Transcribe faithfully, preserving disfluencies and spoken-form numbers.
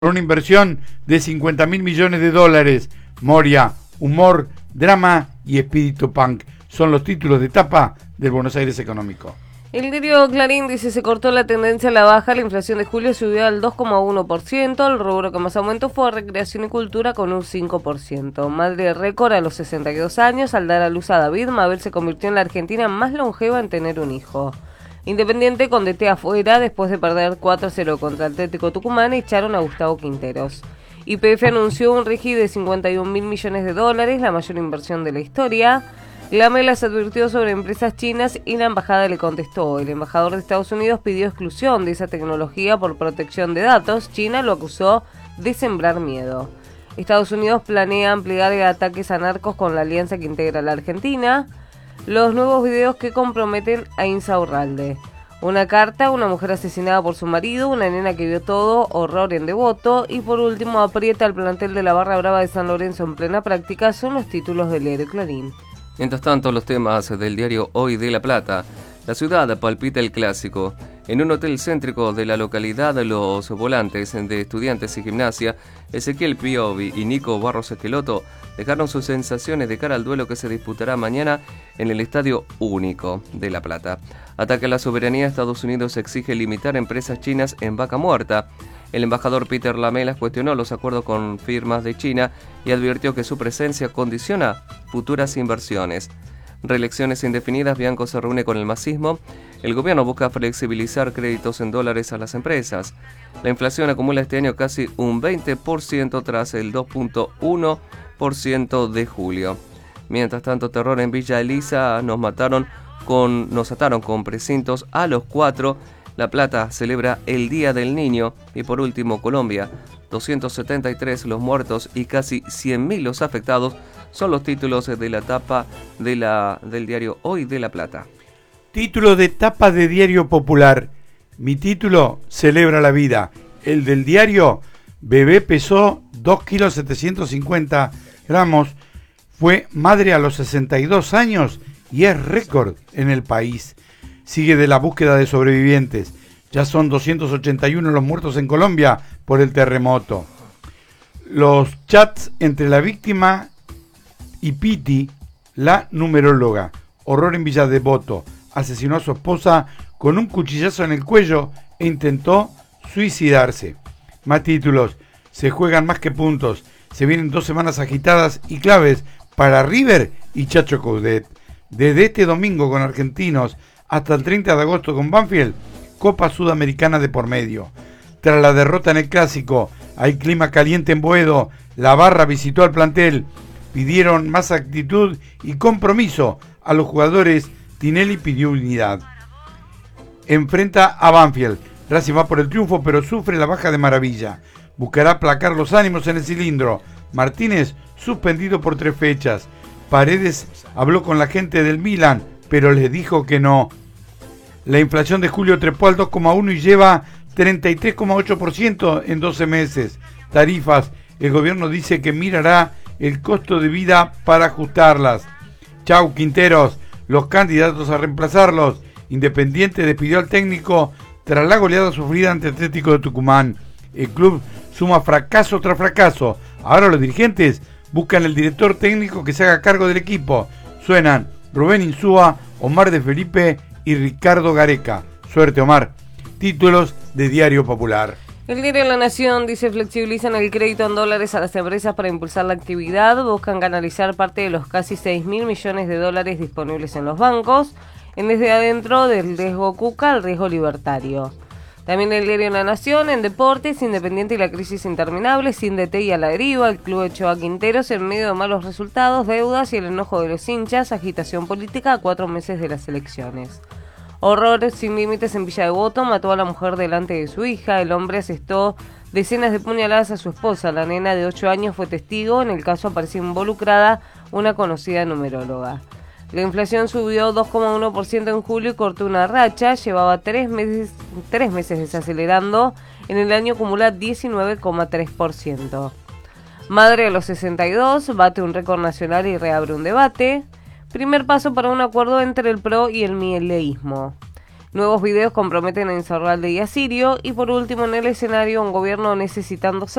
Una inversión de cincuenta mil millones de dólares. Moria, humor, drama y espíritu punk son los títulos de tapa del Buenos Aires Económico. El diario Clarín dice: se cortó la tendencia a la baja, la inflación de julio subió al dos coma uno por ciento, el rubro que más aumentó fue recreación y cultura con un cinco por ciento. Madre récord a los sesenta y dos años, al dar a luz a David, Mabel se convirtió en la argentina más longeva en tener un hijo. Independiente con D T afuera, después de perder cuatro a cero contra Atlético Tucumán, echaron a Gustavo Quinteros. Y P F anunció un RIGI de cincuenta y un mil millones de dólares, la mayor inversión de la historia. Glamelas advirtió sobre empresas chinas y la embajada le contestó. El embajador de Estados Unidos pidió exclusión de esa tecnología por protección de datos. China lo acusó de sembrar miedo. Estados Unidos planea ampliar ataques a narcos con la alianza que integra la Argentina. Los nuevos videos que comprometen a Insaurralde. Una carta, una mujer asesinada por su marido, una nena que vio todo, horror en Devoto, y por último aprieta el plantel de la Barra Brava de San Lorenzo en plena práctica, son los títulos del diario Clarín. Mientras tanto, los temas del diario Hoy de La Plata. La ciudad palpita el clásico. En un hotel céntrico de la localidad, los volantes de Estudiantes y Gimnasia, Ezequiel Piovi y Nico Barros Esqueloto, dejaron sus sensaciones de cara al duelo que se disputará mañana en el Estadio Único de La Plata. Ataque a la soberanía, Estados Unidos exige limitar empresas chinas en Vaca Muerta. El embajador Peter Lamelas cuestionó los acuerdos con firmas de China y advirtió que su presencia condiciona futuras inversiones. Reelecciones indefinidas, Bianco se reúne con el masismo. El gobierno busca flexibilizar créditos en dólares a las empresas. La inflación acumula este año casi un veinte por ciento tras el dos punto uno por ciento de julio. Mientras tanto, terror en Villa Elisa, nos mataron con, nos ataron con precintos a los cuatro. La Plata celebra el Día del Niño. Y por último, Colombia, doscientos setenta y tres los muertos y casi cien mil los afectados, son los títulos de la tapa de la, del diario Hoy de La Plata. Título de tapa de Diario Popular. Mi título, celebra la vida. El del diario, bebé pesó dos kilos setecientos cincuenta gramos, fue madre a los sesenta y dos años y es récord en el país. Sigue de la búsqueda de sobrevivientes. Ya son doscientos ochenta y uno los muertos en Colombia por el terremoto. Los chats entre la víctima y Piti, la numeróloga. Horror en Villa Devoto. Asesinó a su esposa con un cuchillazo en el cuello e intentó suicidarse. Más títulos. Se juegan más que puntos. Se vienen dos semanas agitadas y claves para River y Chacho Coudet. Desde este domingo con Argentinos hasta el treinta de agosto con Banfield, Copa Sudamericana de por medio. Tras la derrota en el Clásico, hay clima caliente en Boedo. La Barra visitó al plantel. Pidieron más actitud y compromiso a los jugadores. Tinelli pidió unidad. Enfrenta a Banfield. Racing va por el triunfo, pero sufre la baja de Maravilla. Buscará aplacar los ánimos en el cilindro. Martínez suspendido por tres fechas. Paredes habló con la gente del Milan, pero les dijo que no. La inflación de julio trepó al dos coma uno y lleva treinta y tres coma ocho por ciento en doce meses. Tarifas. El gobierno dice que mirará el costo de vida para ajustarlas. Chau, Quinteros. Los candidatos a reemplazarlos. Independiente despidió al técnico tras la goleada sufrida ante Atlético de Tucumán. El club suma fracaso tras fracaso. Ahora los dirigentes buscan el director técnico que se haga cargo del equipo. Suenan Rubén Insúa, Omar de Felipe y Ricardo Gareca. Suerte, Omar. Títulos de Diario Popular. El diario La Nación dice: flexibilizan el crédito en dólares a las empresas para impulsar la actividad, buscan canalizar parte de los casi seis mil millones de dólares disponibles en los bancos, en desde adentro del riesgo Cuca al riesgo libertario. También el diario La Nación, en deportes, Independiente y la crisis interminable, sin D T y a la deriva, el club echó a Quinteros en medio de malos resultados, deudas y el enojo de los hinchas, agitación política a cuatro meses de las elecciones. Horror sin límites en Villa Devoto, mató a la mujer delante de su hija. El hombre asestó decenas de puñaladas a su esposa. La nena de ocho años fue testigo. En el caso apareció involucrada una conocida numeróloga. La inflación subió dos coma uno por ciento en julio y cortó una racha. Llevaba tres meses, tres meses desacelerando. En el año acumula diecinueve coma tres por ciento. Madre a los sesenta y dos, bate un récord nacional y reabre un debate. Primer paso para un acuerdo entre el P R O y el mileísmo. Nuevos videos comprometen a Insaurralde y a Sirio. Y por último, en el escenario, un gobierno necesitándose